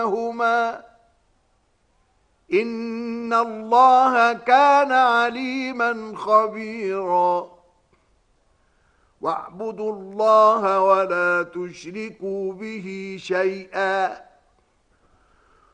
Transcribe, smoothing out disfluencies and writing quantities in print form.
بينهما إن الله كان عليما خبيرا واعبدوا الله ولا تشركوا به شيئا